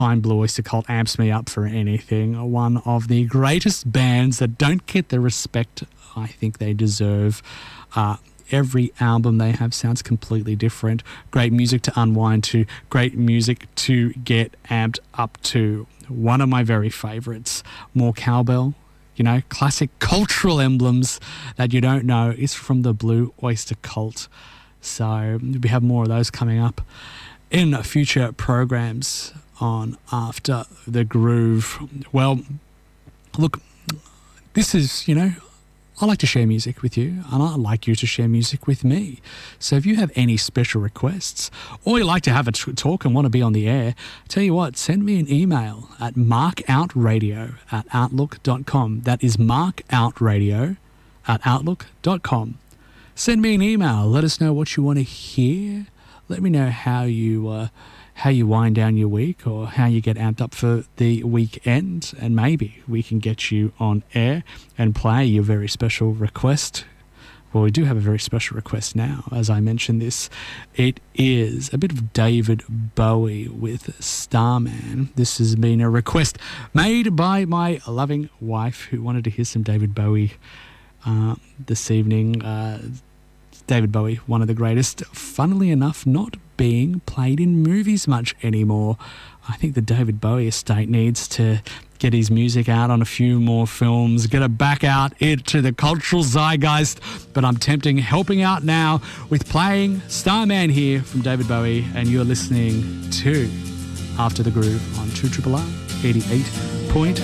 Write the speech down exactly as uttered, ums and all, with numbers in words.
Fine Blue Oyster Cult amps me up for anything. One of the greatest bands that don't get the respect I think they deserve. Uh, every album they have sounds completely different. Great music to unwind to, great music to get amped up to. One of my very favourites, More Cowbell. You know, classic cultural emblems that you don't know is from the Blue Oyster Cult. So we have more of those coming up in future programs on After the Groove. Well, look, this is, you know, I like to share music with you, and I like you to share music with me. So if you have any special requests, or you like to have a t- talk and want to be on the air, tell you what, send me an email at markoutradio at outlook dot com. That is markoutradio at outlook dot com. Send me an email. Let us know what you want to hear. Let me know how you uh, how you wind down your week, or how you get amped up for the weekend, and maybe we can get you on air and play your very special request. Well, we do have a very special request now, as I mentioned this. It is a bit of David Bowie with Starman. This has been a request made by my loving wife, who wanted to hear some David Bowie uh, this evening. Uh, David Bowie, one of the greatest, funnily enough, not being played in movies much anymore. I think the David Bowie estate needs to get his music out on a few more films, get it back out into the cultural zeitgeist. But I'm tempting, helping out now with playing Starman here from David Bowie, and you're listening to After the Groove on two R R R eighty-eight point